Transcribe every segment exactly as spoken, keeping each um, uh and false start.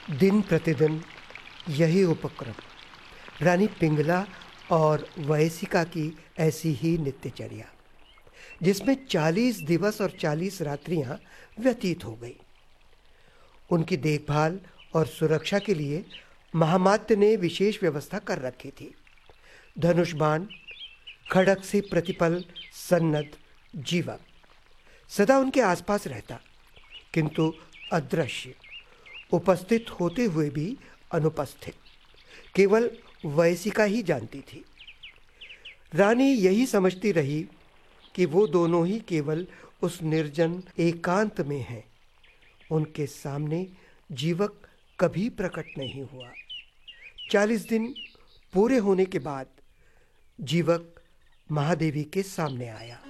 दिन प्रतिदिन यही उपक्रम, रानी पिंगला और वयसिका की ऐसी ही नित्यचर्या, जिसमें चालीस दिवस और चालीस रात्रियां व्यतीत हो गई। उनकी देखभाल और सुरक्षा के लिए महामात्य ने विशेष व्यवस्था कर रखी थी। धनुष बाण, खड़ग से प्रतिपल सन्नद्ध जीवक सदा उनके आसपास रहता, किंतु अदृश्य, उपस्थित होते हुए भी अनुपस्थित, केवल वयसिका ही जानती थी। रानी यही समझती रही कि वो दोनों ही केवल उस निर्जन एकांत में हैं। उनके सामने जीवक कभी प्रकट नहीं हुआ। चालीस दिन पूरे होने के बाद जीवक महादेवी के सामने आया।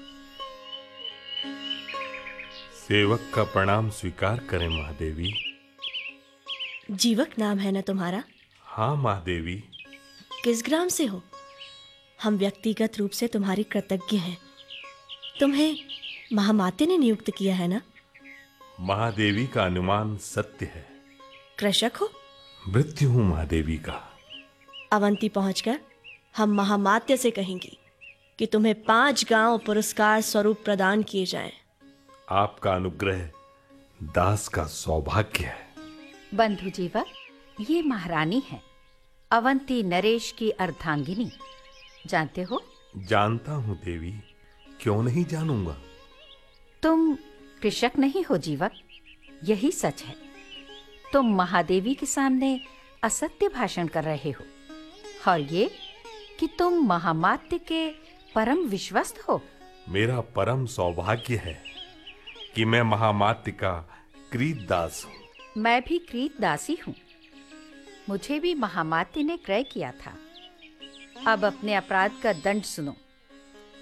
सेवक का प्रणाम स्वीकार करें महादेवी। जीवक नाम है ना तुम्हारा? हाँ महादेवी। किस ग्राम से हो? हम व्यक्तिगत रूप से तुम्हारी कृतज्ञ हैं। तुम्हें महामाते ने नियुक्त किया है ना? महादेवी का अनुमान सत्य है। कृषक हो? मृत्यु हूँ महादेवी का। अवंती पहुंचकर हम महामात्य से कहेंगे कि तुम्हें पांच गांव पुरस्कार स्वरूप प्रदान किए जाएं। आपका अनुग्रह दास का सौभाग्य है। बंधु जीवा, ये महारानी है, अवंती नरेश की अर्धांगिनी। जानते हो? जानता हूँ देवी, क्यों नहीं जानूंगा। तुम कृषक नहीं हो जीवक, यही सच है। तुम महादेवी के सामने असत्य भाषण कर रहे हो, और ये कि तुम महामात्य के परम विश्वस्त हो। मेरा परम सौभाग्य है कि मैं महामात्य का कृत दास हूँ। मैं भी कृत दासी हूँ। मुझे भी महामात्य ने क्रय किया था। अब अपने अपराध का दंड सुनो।